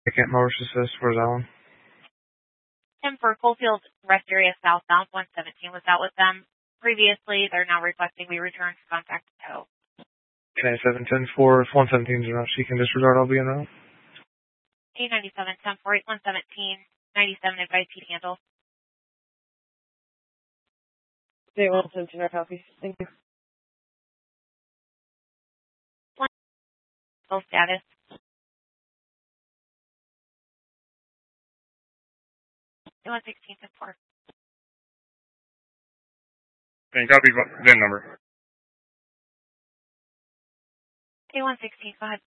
Second Morris Assist, where's that one? Tim, for Coalfield Rest Area southbound 117 was out with them previously. They're now requesting we return to contact tow. Okay, 710 for 117 is she can disregard, I'll be in route. 897, 10 for 117, 97 advice heat handle. Day 117, our copy. Thank you. Full status. Day 116, 10 4. And copy VIN number. Day 116, go ahead.